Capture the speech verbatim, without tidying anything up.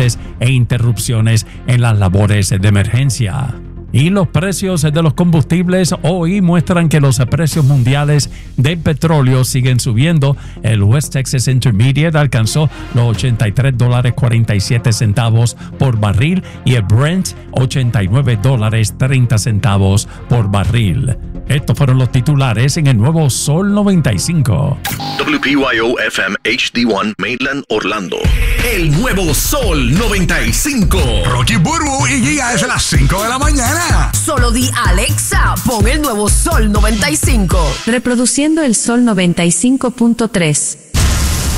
accidentes e interrupciones en las labores de emergencia. Y los precios de los combustibles hoy muestran que los precios mundiales de petróleo siguen subiendo. El West Texas Intermediate alcanzó los ochenta y tres dólares cuarenta y siete centavos por barril y el Brent ochenta y nueve dólares treinta centavos por barril. Estos fueron los titulares en el nuevo Sol noventa y cinco. W P Y O F M H D uno Mainland Orlando. El nuevo Sol noventa y cinco. Rocky Burbu y Giga es a las cinco de la mañana. Solo di Alexa, pon el nuevo Sol noventa y cinco. Reproduciendo el Sol noventa y cinco punto tres.